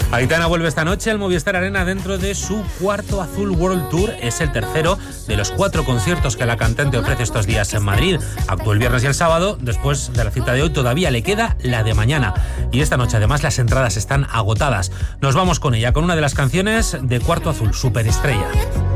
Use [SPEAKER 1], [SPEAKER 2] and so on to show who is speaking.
[SPEAKER 1] Aitana vuelve esta noche al Movistar Arena dentro de su cuarto Azul World Tour. Es el tercero de los 4 conciertos que la cantante ofrece estos días en Madrid. Actuó el viernes y el sábado. Después de la cita de hoy todavía le queda la de mañana. Y esta noche además las entradas están agotadas. Nos vamos con ella, con una de las canciones de Cuarto Azul, Superestrella.